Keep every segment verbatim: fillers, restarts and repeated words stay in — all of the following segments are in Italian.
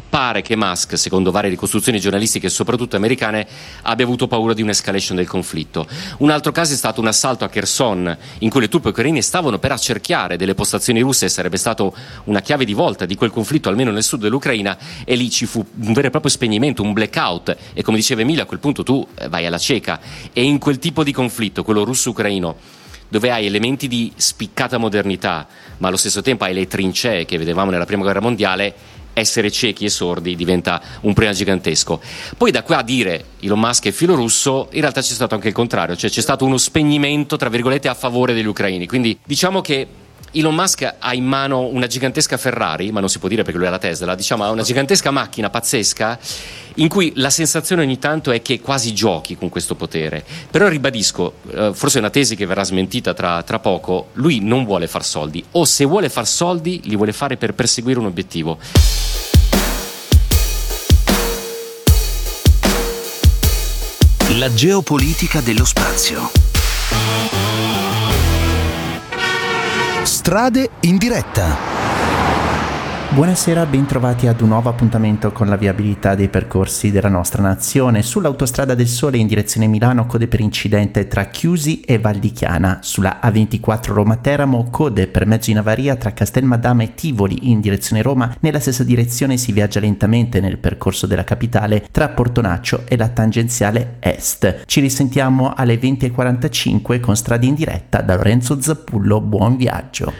pare che Musk, secondo varie ricostruzioni giornalistiche soprattutto americane, abbia avuto paura di un'escalation del conflitto. Un altro caso è stato un assalto a Kherson, in cui le truppe ucraine stavano per accerchiare delle postazioni russe, e sarebbe stato una chiave di volta di quel conflitto almeno nel sud dell'Ucraina, e lì ci fu un vero e proprio spegnimento, un blackout, e come diceva Emilio, a quel punto tu vai alla cieca. E in quel tipo di conflitto, quello russo-ucraino, dove hai elementi di spiccata modernità ma allo stesso tempo hai le trincee che vedevamo nella prima guerra mondiale, essere ciechi e sordi diventa un problema gigantesco. Poi da qua a dire Elon Musk è filo russo, in realtà c'è stato anche il contrario, cioè c'è stato uno spegnimento tra virgolette a favore degli ucraini. Quindi diciamo che Elon Musk ha in mano una gigantesca Ferrari, ma non si può dire perché lui ha la Tesla, diciamo ha una gigantesca macchina pazzesca in cui la sensazione ogni tanto è che quasi giochi con questo potere. Però ribadisco, eh, forse è una tesi che verrà smentita tra, tra poco, lui non vuole far soldi, o se vuole far soldi li vuole fare per perseguire un obiettivo. La geopolitica dello spazio. Strade in diretta. Buonasera, bentrovati ad un nuovo appuntamento con la viabilità dei percorsi della nostra nazione. Sull'autostrada del Sole in direzione Milano, code per incidente tra Chiusi e Val di Chiana. Sulla A ventiquattro Roma-Teramo, code per mezzo in avaria tra Castelmadama e Tivoli in direzione Roma. Nella stessa direzione si viaggia lentamente nel percorso della capitale tra Portonaccio e la tangenziale est. Ci risentiamo alle venti e quarantacinque con Strade in diretta da Lorenzo Zappullo. Buon viaggio.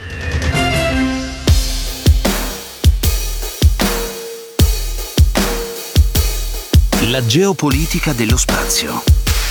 La geopolitica dello spazio.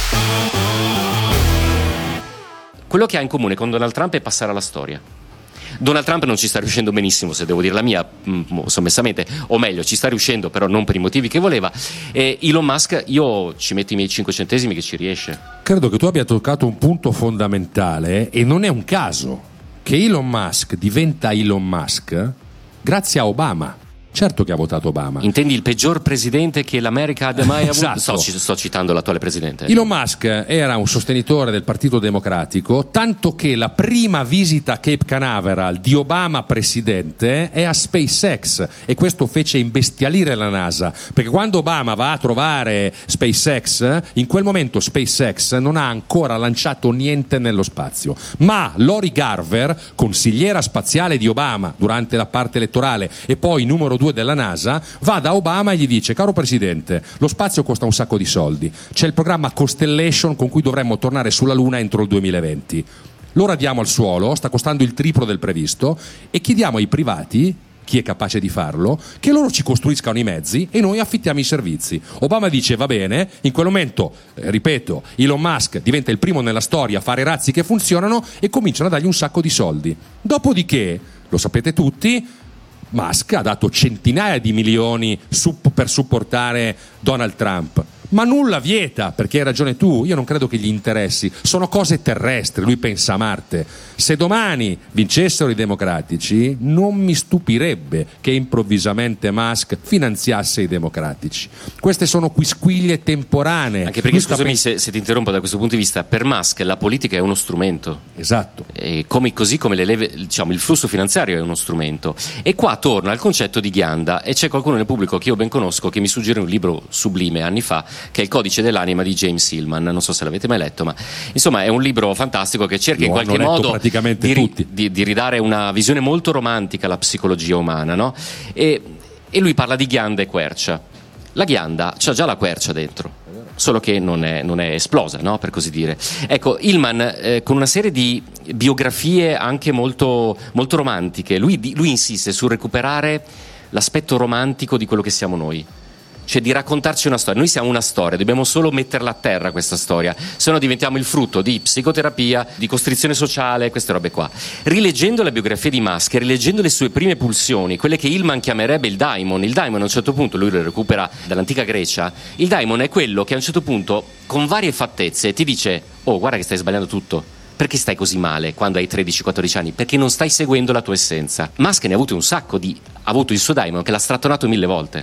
Quello che ha in comune con Donald Trump è passare alla storia. Donald Trump non ci sta riuscendo benissimo, se devo dire la mia, mh, sommessamente, o meglio, ci sta riuscendo, però non per i motivi che voleva. E Elon Musk, io ci metto i miei cinque centesimi che ci riesce. Credo che tu abbia toccato un punto fondamentale, e non è un caso che Elon Musk diventa Elon Musk grazie a Obama. Certo che ha votato Obama. Intendi il peggior presidente che l'America abbia mai avuto? Esatto. Sto, sto citando l'attuale presidente. Elon Musk era un sostenitore del Partito Democratico, tanto che la prima visita a Cape Canaveral di Obama presidente è a SpaceX, e questo fece imbestialire la NASA, perché quando Obama va a trovare SpaceX, in quel momento SpaceX non ha ancora lanciato niente nello spazio, ma Lori Garver, consigliera spaziale di Obama durante la parte elettorale e poi numero due della NASA, va da Obama e gli dice: caro presidente, lo spazio costa un sacco di soldi, c'è il programma Constellation con cui dovremmo tornare sulla Luna entro il duemilaventi, lo radiamo al suolo, sta costando il triplo del previsto, e chiediamo ai privati, chi è capace di farlo, che loro ci costruiscano i mezzi e noi affittiamo i servizi. Obama dice: va bene. In quel momento, eh, ripeto, Elon Musk diventa il primo nella storia a fare razzi che funzionano e cominciano a dargli un sacco di soldi. Dopodiché, lo sapete tutti, Musk ha dato centinaia di milioni per supportare Donald Trump, ma nulla vieta, perché hai ragione tu, io non credo che gli interessi, sono cose terrestri, lui pensa a Marte. Se domani vincessero i democratici, non mi stupirebbe che improvvisamente Musk finanziasse i democratici. Queste sono quisquiglie temporanee. Anche perché, scusami se, se ti interrompo, da questo punto di vista, per Musk la politica è uno strumento. Esatto. E come, così come le leve, diciamo, il flusso finanziario è uno strumento. E qua torna al concetto di ghianda, e c'è qualcuno nel pubblico che io ben conosco che mi suggerì un libro sublime anni fa, che è Il codice dell'anima di James Hillman. Non so se l'avete mai letto, ma insomma è un libro fantastico che cerca Lo in qualche modo di, tutti. Di, di ridare una visione molto romantica alla psicologia umana, no? E, e lui parla di ghianda e quercia. La ghianda c'ha già la quercia dentro, solo che non è, non è esplosa, no? Per così dire. Ecco, Hillman, eh, con una serie di biografie anche molto, molto romantiche, lui, lui insiste sul recuperare l'aspetto romantico di quello che siamo noi. Cioè di raccontarci una storia. Noi siamo una storia, dobbiamo solo metterla a terra questa storia, se no diventiamo il frutto di psicoterapia, di costrizione sociale, queste robe qua. Rileggendo la biografia di Musk, rileggendo le sue prime pulsioni, quelle che Hillman chiamerebbe il daimon, il daimon a un certo punto, lui lo recupera dall'antica Grecia, il daimon è quello che a un certo punto, con varie fattezze, ti dice: oh, guarda che stai sbagliando tutto. Perché stai così male quando hai tredici quattordici anni? Perché non stai seguendo la tua essenza. Musk ne ha avuto un sacco di... ha avuto il suo daimon che l'ha strattonato mille volte.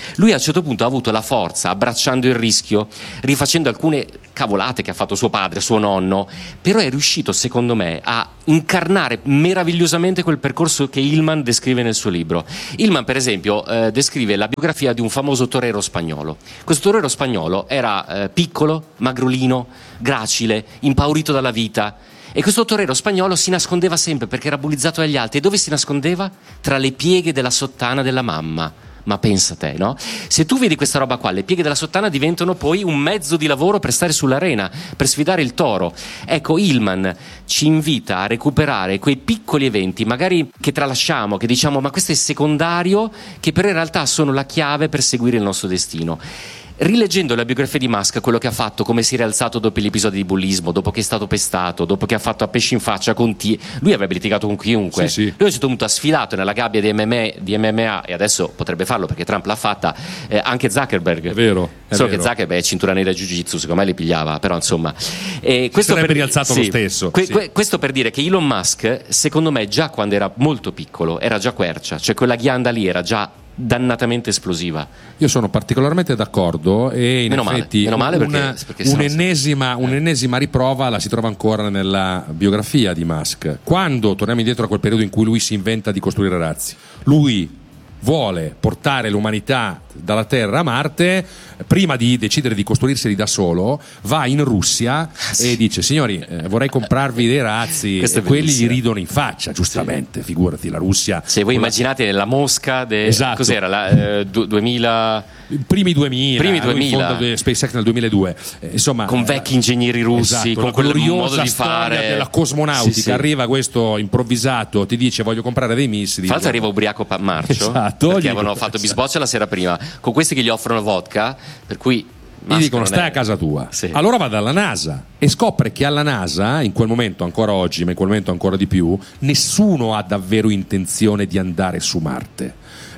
Lui a un certo punto ha avuto la forza, abbracciando il rischio, rifacendo alcune cavolate che ha fatto suo padre, suo nonno, però è riuscito secondo me a incarnare meravigliosamente quel percorso che Hillman descrive nel suo libro. Hillman per esempio eh, descrive la biografia di un famoso torero spagnolo. Questo torero spagnolo era eh, piccolo, magrolino, gracile, impaurito dalla vita, e questo torero spagnolo si nascondeva sempre perché era bullizzato dagli altri. E dove si nascondeva? Tra le pieghe della sottana della mamma. Ma pensa te, no? Se tu vedi questa roba qua, le pieghe della sottana diventano poi un mezzo di lavoro per stare sull'arena, per sfidare il toro. Ecco, Hillman ci invita a recuperare quei piccoli eventi, magari che tralasciamo, che diciamo ma questo è secondario, che però in realtà sono la chiave per seguire il nostro destino. Rileggendo la biografia di Musk, quello che ha fatto, come si è rialzato dopo gli episodi di bullismo, dopo che è stato pestato, dopo che ha fatto a pesci in faccia con T, lui avrebbe litigato con chiunque. Sì, sì. Lui a un certo punto ha sfilato nella gabbia di M M A, di M M A e adesso potrebbe farlo perché Trump l'ha fatta, eh, anche Zuckerberg. È vero. È Solo vero. che Zuckerberg è cintura nera di Jiu-Jitsu, secondo me le pigliava, però insomma. E questo sarebbe per, rialzato sì, lo stesso. Que, Sì. que, questo per dire che Elon Musk, secondo me, già quando era molto piccolo, era già quercia, cioè quella ghianda lì era già dannatamente esplosiva. Io sono particolarmente d'accordo e in Meno male, effetti meno male perché- una- perché sennò- un'ennesima, un'ennesima riprova la si trova ancora nella biografia di Musk. Quando torniamo indietro a quel periodo in cui lui si inventa di costruire razzi, lui vuole portare l'umanità dalla Terra a Marte, prima di decidere di costruirseli da solo va in Russia e dice signori eh, vorrei comprarvi dei razzi, Questo e è quelli gli bellissimo. ridono in faccia, giustamente, figurati la Russia. Se voi con la- immaginate la mosca de... Esatto. cos'era la eh, du- duemila I primi duemila, Primi lui duemila. fonda SpaceX nel duemiladue, eh, insomma, con eh, vecchi ingegneri russi, esatto, con la quel modo gloriosa di storia fare della cosmonautica. Sì, sì. Arriva questo improvvisato, ti dice voglio comprare dei missili. Fra l'altro arriva ubriaco pa- marcio, Esatto, perché gli avevano dico- fatto bisboccia la sera prima, con questi che gli offrono vodka, per cui Gli Musk dicono non stai è- a casa tua. Sì. Allora va dalla NASA e scopre che alla NASA, in quel momento ancora oggi, ma in quel momento ancora di più, nessuno ha davvero intenzione di andare su Marte.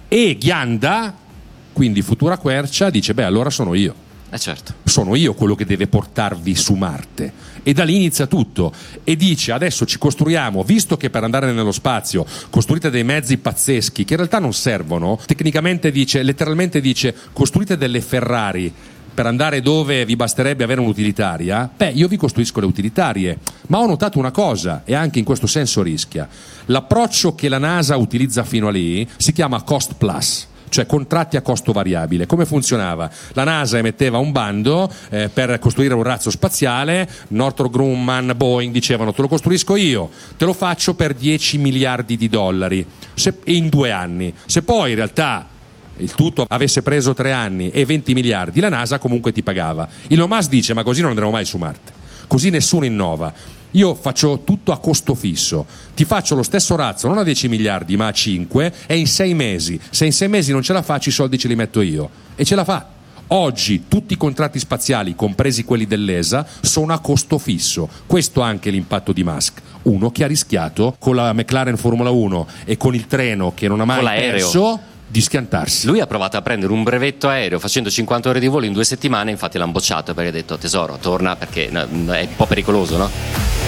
E Ghianda, quindi futura quercia, dice beh allora sono io. Eh certo. Sono io quello che deve portarvi su Marte. E da lì inizia tutto e dice adesso ci costruiamo, visto che per andare nello spazio costruite dei mezzi pazzeschi che in realtà non servono, tecnicamente dice, letteralmente dice costruite delle Ferrari per andare dove vi basterebbe avere un'utilitaria, beh io vi costruisco le utilitarie, ma ho notato una cosa e anche in questo senso rischia. L'approccio che la NASA utilizza fino a lì si chiama cost plus, cioè contratti a costo variabile. Come funzionava? La NASA emetteva un bando eh, per costruire un razzo spaziale, Northrop Grumman, Boeing dicevano te lo costruisco io, te lo faccio per dieci miliardi di dollari se, in due anni. Se poi in realtà il tutto avesse preso tre anni e venti miliardi, la NASA comunque ti pagava. Elon Musk dice ma così non andremo mai su Marte, così nessuno innova. Io faccio tutto a costo fisso, ti faccio lo stesso razzo non a dieci miliardi ma a cinque e in sei mesi, se in sei mesi non ce la faccio i soldi ce li metto io, e ce la fa. Oggi tutti i contratti spaziali, compresi quelli dell'E S A, sono a costo fisso. Questo è anche l'impatto di Musk, uno che ha rischiato con la McLaren Formula uno e con il treno che non ha mai Con l'aereo. perso di schiantarsi. Lui ha provato a prendere un brevetto aereo facendo cinquanta ore di volo in due settimane, infatti l'hanno bocciato perché ha detto tesoro torna perché no, è un po' pericoloso, no?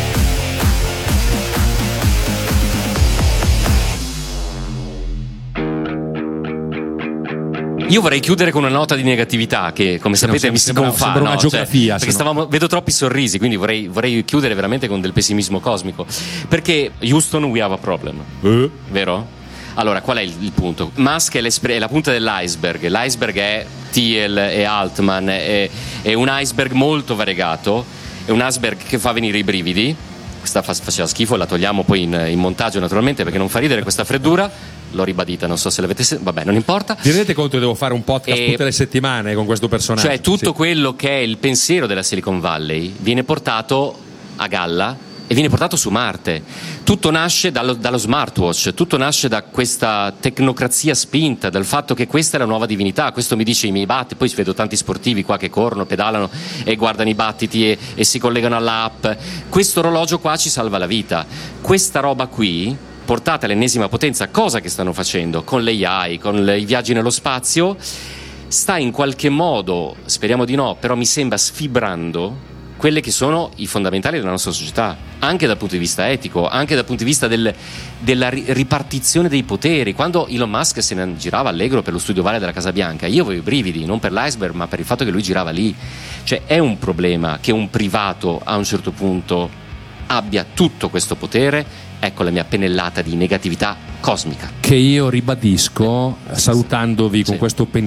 Io vorrei chiudere con una nota di negatività che, come Sì, no, sapete, mi mi si sembra- gonfa. sembra una no? geografia, Cioè, perché se no. stavamo, vedo troppi sorrisi, quindi vorrei, vorrei chiudere veramente con del pessimismo cosmico. Perché Houston, we have a problem. Eh? Vero? Allora, qual è il, il punto? Musk è, è la punta dell'iceberg. L'iceberg è Thiel e Altman, è, è un iceberg molto variegato, è un iceberg che fa venire i brividi. Questa fa, faceva schifo, la togliamo poi in, in montaggio naturalmente perché non fa ridere questa freddura. L'ho ribadita, non so se l'avete sentita, vabbè, non importa. Vi rendete conto che devo fare un podcast E- tutte le settimane con questo personaggio? Cioè tutto Sì. quello che è il pensiero della Silicon Valley viene portato a galla e viene portato su Marte. Tutto nasce dallo, dallo smartwatch, tutto nasce da questa tecnocrazia spinta, dal fatto che questa è la nuova divinità. Questo mi dice i miei battiti, poi vedo tanti sportivi qua che corrono, pedalano e guardano i battiti e, e si collegano all'app. Questo orologio qua ci salva la vita. Questa roba qui, portata all'ennesima potenza, cosa che stanno facendo con l'A I, con le- i viaggi nello spazio, sta in qualche modo, speriamo di no, però mi sembra sfibrando quelle che sono i fondamentali della nostra società. anche dal punto di vista etico, anche dal punto di vista del, della ri- ripartizione dei poteri. Quando Elon Musk se ne girava allegro per lo studio ovale della Casa Bianca, io avevo i brividi, non per l'iceberg ma per il fatto che lui girava lì. Cioè è un problema che un privato a un certo punto abbia tutto questo potere. Ecco la mia pennellata di negatività cosmica che io ribadisco salutandovi con sì. questo pensiero